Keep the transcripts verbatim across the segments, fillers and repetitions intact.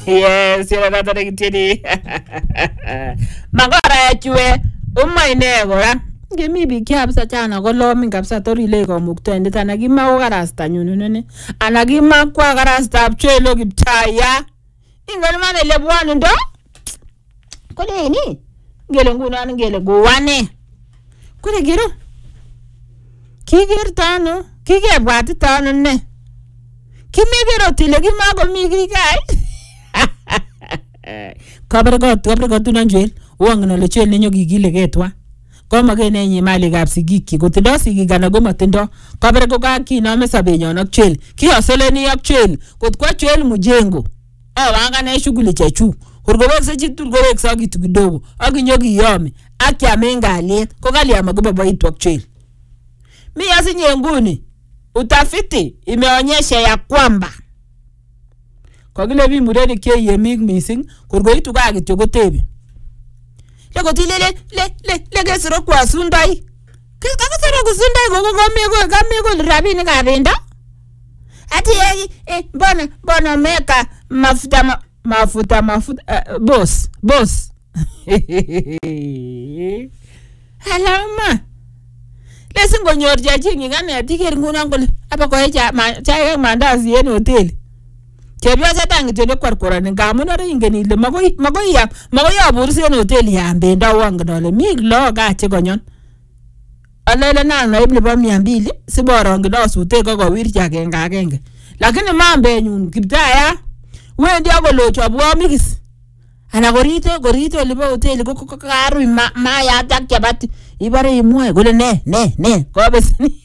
Yes, yala na tani kitini. Magara ya chwe. Uma inego la. Gemi bi kiabsa chana ko lo min kapsa tori le ko muktende tanagima o garasta nyunune. Anagima kwa garasta chwe lo gipchaya. Ingol mane le bwanu ndo. Kole ni. Gele nguna ngele gowane. Kole gero. Kiger tano. Kige bwati tano ne. Kimigero tile gimago migi kai. Kabere got, kabere got tunanjwel. Uangno le chwel ninyo gigile getwa. Koma gene nye mali gap sigiki. Gotindo sigigana goma tindo. Kabere goga ki na me sabenyo na chwel. Ki hasole ni yak chwel. Kot kwa chwel mujengo. Ah wanga na shughuli chechu. Kurgowek se chitu kurgowek sa gitu kidogo. Agi nyogi yome. Aki amenga alet. Kogali ya magoba baitu wak chwel. Mi yasi nyenguni. Utafiti imeonyesha ya kwamba kwa gile bi mureni ke yemig missing kurgo itu ka gityo gotebi lego tilele le le le gesro kwa sundai ke ka gesro kwa sundai go go mego ga mego rabini ka benda ati e e bona bona meka mafuta ma, mafuta mafuta uh, boss boss halama Lesi ngonyor jaji ngane atiker nguna ngol apa ko eja ma cha mandazi en hotel. Chebyo sa tangi tele kwarkora ni gamuno re ingeni le mago mago ya mago ya bursi en hotel ya mbenda wangdole mi lo ga che gonyon. Alele na na ibne ba mia mbili siboro ngdo sute ko go wirja genga agenge. Lakini mambe nyun kibtaya wendi agolo chobwo mix. Ana gorito gorito libo hotel ko ko karu ma, ma ya takya bati ibare imwe gole ne ne ne ko besini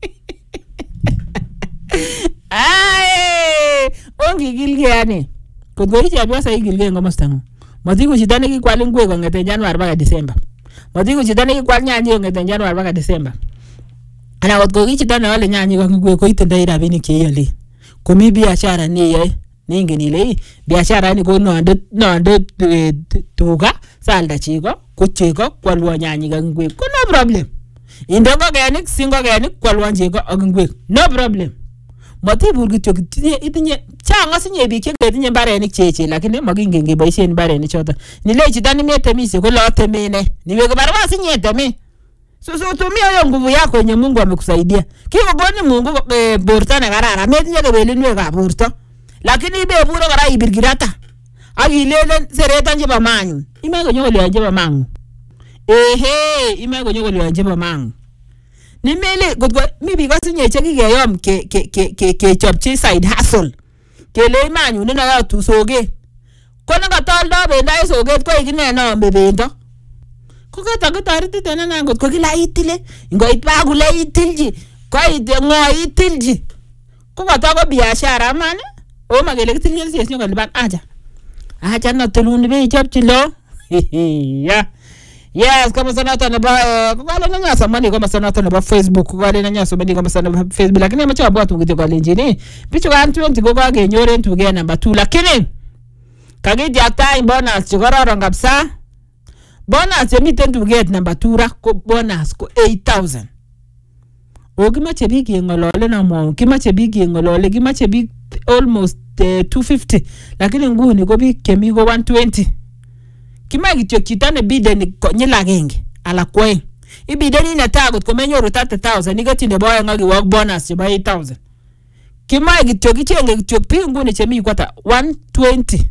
ai ongi gilge ani ko gori ja biasa igilge ngomastangu matiku chitane ki kwali ngwe ko ngete January baka December matiku chitane ki kwali nyanyi ngete January baka December ana wat ko chitane wale nyanyi ko ngwe ko itende ira bini ke yale ko mi biashara ni ye ningi ni le biashara ni ko no ande no ande tuga salda chiko kuchiko kwalwa nyanyi ngwe ko no problem indongo ganik singo ganik kwalwa chiko ngwe no problem mati burgi to tinye itinye changa sinye bi ke tinye bare ni cheche lakini maginge nge baishen bare ni chota ni le chitani mete mise ko lote mene ni wego barwa sinye teme so so tumia hiyo nguvu yako yenye Mungu amekusaidia kiko goni Mungu e, borta na garara metinye ke beli nwe ga borta lakini ibe buro gara ibirgirata agilele sereta nje bamanyu imego nyole nje bamangu ehe imego nyole nje bamangu ni mele godgo mi bi gasinye cheki ge yom ke ke ke ke ke chopchi side hustle ke le manyu ni na ya tu soge ko na gatoldo be ndai soge ko igine no be bendo ko ka ta gatariti tena na godgo kila itile ngo itba gule itilji ko ide ngo itilji ko ka ta go biashara mane o magele kitilji sesnyo ka liban aja aja no tuluni be chopchi lo ya yes kama sana tana ba ko wale nanya samani kama sana tana ba Facebook ko wale nanya samani kama sana ba Facebook lakini macho abo tungite kwa lenjini bicho kan twenty go ga genyore ntuge number two lakini kagidi atai bonus chigororo ngapsa bonus yemite ntuge number two ra ko bonus ko eight thousand ogimache bigi ngolole na mo kimache bigi ngolole gimache big almost uh, two fifty lakini nguni go big kemi go one twenty kima gityo kitane bideni nyila genge ala kwen ibideni na tagot ko menyo thirty thousand nigatinde boy ngagi work bonus ba eight thousand kima gityo kichenge gityo pinguni chemi kwata one twenty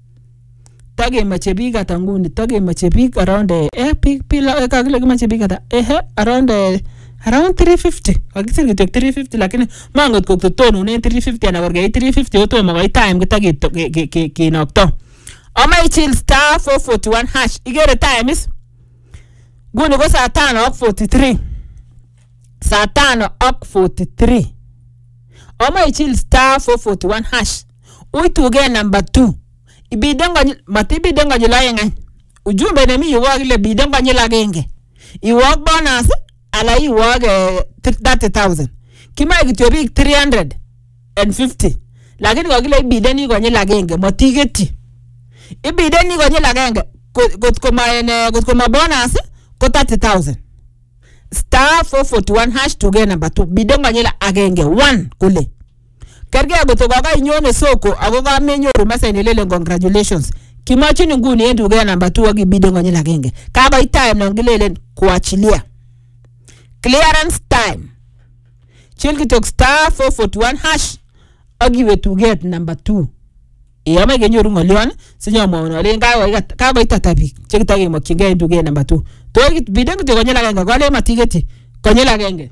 tage machebi gata nguni tage machebi around eh pila ka gile machebi gata eh around uh, around three fifty agityo gityo three fifty lakini mangot ko tono ne three fifty na gorge three fifty oto ma time gitage ke ke ke nokto Oma ichil star four forty-one hash. Igere time is guni go saa tano ok forty-three. Saa tano ok forty-three. Oma ichil star four forty-one hash. Uituge number two. Ibidengo mati ibidengo jila yenga. Ujumbe nemi iwag ile ibidengo jila genge. Iwag bonus ala iwag uh, thirty thousand. Kima igityo big three hundred fifty. Lakini kwa gile ibideni kwa jila genge. Mati geti. Ibideni go nyela genge got ko ma ene got ko ma bonus ko thirty thousand star four forty-one hash to get number two bidengo nyela agenge one kule kerge goto ko ka inyone soko ako ka menyoru masa inelele congratulations kimachin nguni en duket number two akibide konyil agenge ka koit time non kilelen kuachilia clearance time chil kitok star four forty-one hash akiwe duket number two e ame kenyoru ngolion sinyomwon olen ka ka koit atabik chekitakemokyingei en duket number two to bide kitok konyil agenge kole matigeti konyil agenge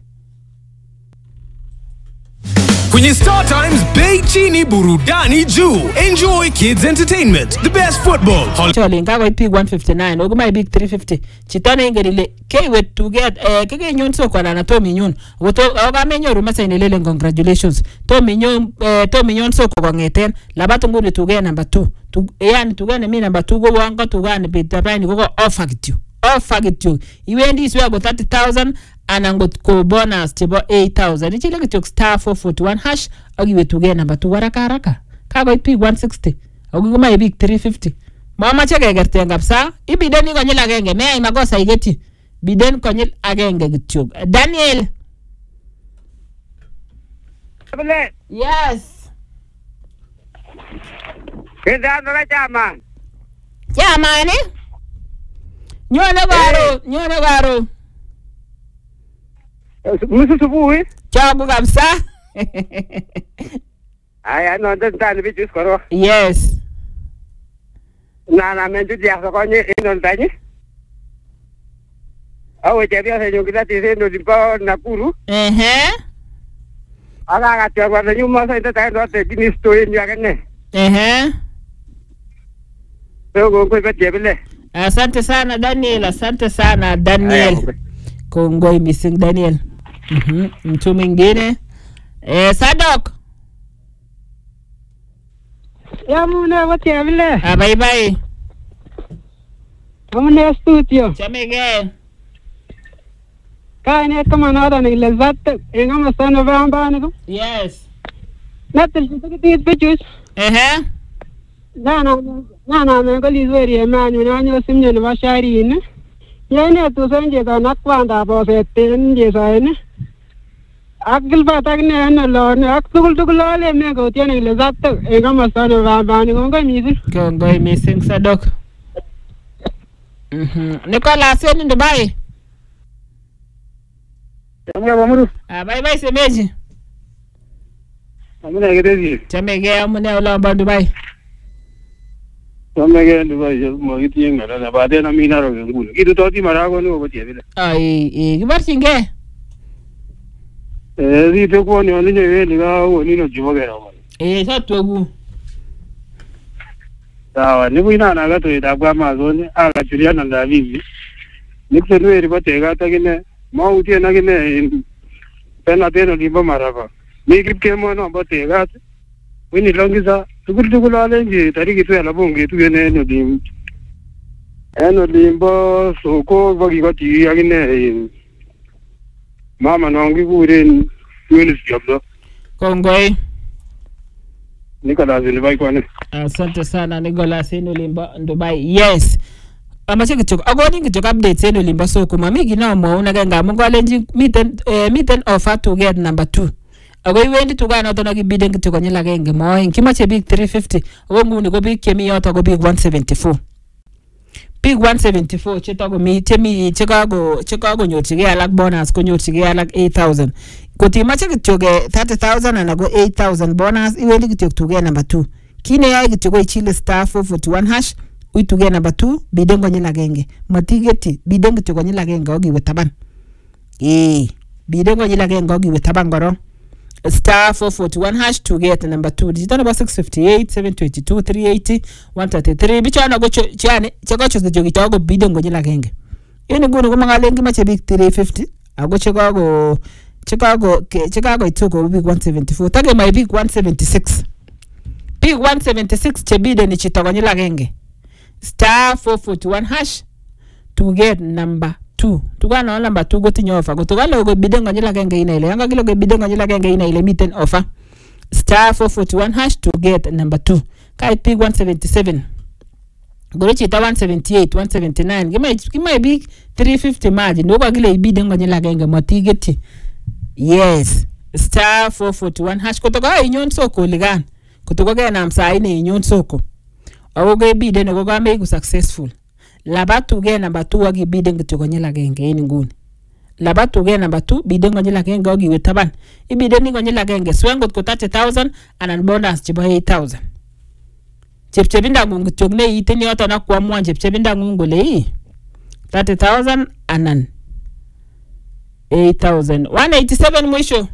Kwenye Star Times Bay Chini Burudani Juu. Enjoy kids entertainment, the best football. Chole nga koit big one fifty-nine oguma big three fifty. Chitone ingerile kewe to get eh keke nyon so kwa na to minyon. Woto oga menyoru masa inelele congratulations. To minyon eh to minyon so kwa ngeten labato ngudi to get number two. Tu yani to get me number two go wanga to get bit tapani go offer gitu. Offer gitu. Iwendi iswe go thirty thousand anangot ko bonus chebo eight thousand ichile kitok star four forty-one hash agiwe tuge number two waraka haraka ka koit big one sixty aguma big three fifty mama cheke gerten kapsa ibiden konyil agenge me ay makosa igeti biden konyil agenge kityo Daniel yes Kenda ndo chama chama ni nyone garo nyone garo Musu subuhi. Chabu kabisa. Aya no ndo ndani bichu skoro. Yes. Na na menju dia so konye ino ndani. Awe jebia se nyukita tise ndo dimpa Nakuru. Eh. Aga ga tia kwa nyuma sa ita ndo te bini story ni agene. Eh. Go go kwa jebile. Asante sana Daniel, asante sana Daniel. Kongoi missing Daniel. Mhm. Mtu mwingine eh Sadok. Ya muna wote vile. Ah bye bye. Muna studio. Chamege. Kaine kama nada ni lazat engama sana vamba niko. Yes. Natal kitu bichus. Eh. Na na na na na ngalizweri emanyu nanyo simnye ni bashari ni. Yene tu sanje ta nakwanda bose ten je saene akil batak ne ne lo ne ak tugul tugul ale me ko tiene le zatto e gama sano va bani ko ngai misi ko ngai missing Sadok. Mhm. Nicolas en Dubai. Amra bamuru Ah bye bye semeji. amuna gedezi Chamege amune ulamba Dubai. Somege Dubai mo gitinga na bade na mina ro ngulu kitu toti marago no ko tiebile Ai e kibarchinge. eh ri te ko ni oni ne ni ga wo ni no jumoge ro Eh satwegu. sawa ni kuina na ga to ida kwa mazoni aga Juliana na Vivi nikse ri bote ga ta gine mo utie na gine pena teno limbo maraba mi kipke mo no bote ga wini longiza tugul tugul ale nje tariki tu ala bonge tu ene no dim eno limbo soko bogi goti agine mama nongi kuren yunis jobdo Kongoi. Nicolas ni bai kwane Asante sana Nicolas en Limba Dubai. Yes. Amache kichok agoni kichok updates en Limba soko mami ginamo una ganga mungu alenji miten eh, miten offer to get number two. Ago iwendi tuga noto nakibide kichok konyil agenge moen kimache big three fifty ago nguni ko big kemi yoto ko big one seventy-four. Big one seventy-four chito ko mi chemi chikago chikago nyorchige alak bonus ko nyorchige alak eight thousand. Kotimache kichok thirty thousand ana go eight thousand bonus iwendi kichok tuge number two. Kine yae kichok ko ichile star four forty-one hash uituge number two biden konyil agenge. Matigeti biden kichok konyil agenge ogiwe taban. Eh biden konyil agenge ogiwe taban goro. Star four forty-one hash to get number two. Digital number six fifty-eight, seven twenty-two, three eighty, one thirty-three. Bichana go chane chako chos jogi chago bidon go nyila genge. Yene gono ko mangalengi mache big three fifty. Ago Chicago Chicago Chicago itoko big one seventy-four. Tage my big one seventy-six. Big one seventy-six chebide ni chitago nyila genge. Star four forty-one hash to get number two. Tugana number two goti nyofa. Gotugala go bidenga nyila genge ina ile. Yanga kilo go bidenga nyila genge ina ile miten offer. Star four forty-one hash to get number two. Kai pig one seventy-seven. Gorichi ta one seventy-eight, one seventy-nine. Gima gima big three fifty margin. Ndo kwa kile bidenga nyila genge matigeti. Yes. star four forty-one hash kutoka inyon soko ligan kutoka kenam saa ine inyon soko ako kebide ne kokameiku successful labatuke number two akibide kityo konyil agenge en nguni labatuke number two bide konyil agenge akiwe taban ibide ni konyil agenge swen kotko thirty thousand anan bonus chebo eight thousand chepchebinda ngung kityo ne itini yoto na kuamua chepchebinda ngung kole ii thirty thousand anan eight thousand one eighty-seven mwisho.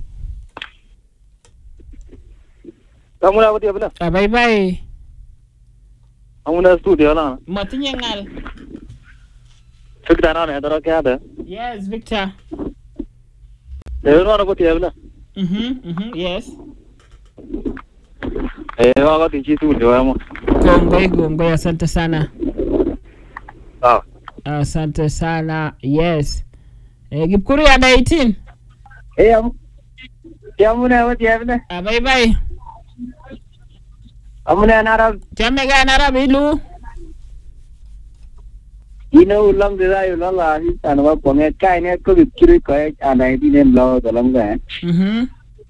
Amuna wote abuna. Ah bye bye. Amuna studio la. Matinye ngal. Victor na ndoro kya. Yes, Victor. Leo na wote abuna. Mhm, mhm, yes. Eh, wakati chi studio amo. Kongoi kongoi asante sana. Ah. Asante sana. Yes. Eh Kipkuru ya eighteen. Eh am. Amuna wote abuna. Ah bye bye. Amuna narab. Chame ga narab ilu. Ino ulam de da ulala hi tanwa ponge kai ne ko Kipkuru ko ana idine lo dolanga. Mhm.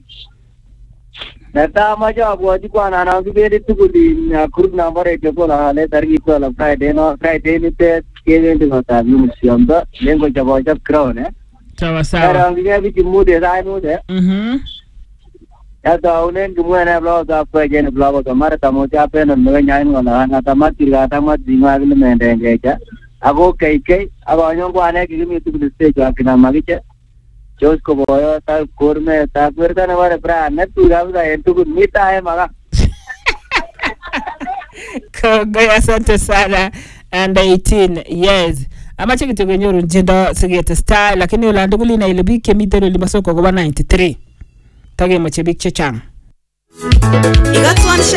Neta maja abodi ko ana na bere tukudi kurub number eight ko la le targi ko la Friday no Friday ni te kene de hota museum da lengo jabo jab crown hai. Sawa sawa. Ara ngi bi kimu de dai mu de. Mhm. Ada unen kimu na blog da ko jen blog da mara tamo cha pe no me nyain ngona na tama tirga tama dinga gile mende ngeja. Ago kai kai aba nyon ko ane ki mi tu de stage akina magiche. Jos ko boyo ta kor me ta kurta na mare pra na tu ga da entu ku mita hai maga. Kongoi asante sana. And eighteen yes. Amache kitoko nyoru njendo sigete star lakini ulando kulina ile bike mitero limasoko kwa ninety-three. Tage mache bik chechang. Igatwan